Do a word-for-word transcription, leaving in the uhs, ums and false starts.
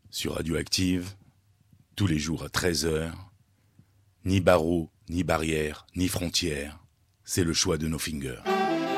Sur Radioactive, tous les jours à treize heures, ni barreaux, ni barrières, ni frontières, c'est le choix de nos fingers.